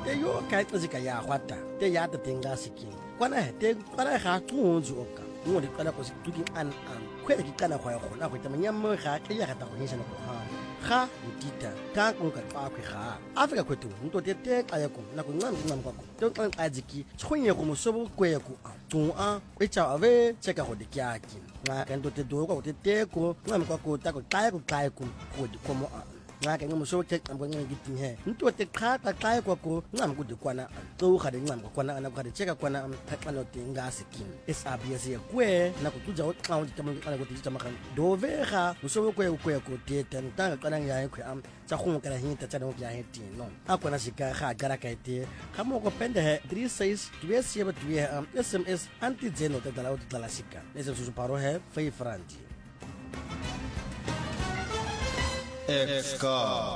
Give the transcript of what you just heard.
te yo ka tsika ya hwata te ya te tenga sikin kwana he te kwana ga tsunzu oka mo di kana ko situki an khwele ki kana khwa gona go tsamanya mo ga ke ya gata go nyesha no go ga utita ka ko ka xa khwe ga afika kwetu nto te xa ya ko na ko ncam kwako to xa dziki tshonye go mosobo kwe ko tu a echa ave cheka go dikyaki nga ka nto te do ko te ko ncam kwako ta ko xa ko go di komo a nga ke ngomuso ke xambo ngithi he nto te xa kwako ncam ku dikwana to ga de ncam kwana na ga de cheka kwana xa no te ngasikin SABS ye kwe na ku tuja o xa o ditama kana go ditama kan do vega muso kwe ko te tanta kana ya kwe am tsa go kana hinta tsa no ya heti no akwana sika ga gara ka te ga mo go pende he 36 SMS anti zeno te dala o dala sika ese su paro he 5 francs Exca